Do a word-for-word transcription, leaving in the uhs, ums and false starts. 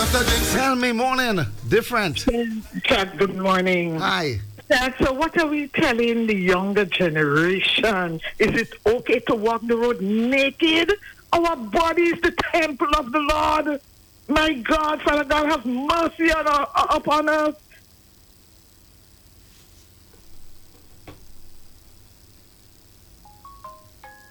Tell me, morning. Different. Chad, good morning. Hi. Chad, so what are we telling the younger generation? Is it okay to walk the road naked? Our body is the temple of the Lord. My God, Father God, have mercy on our, upon us.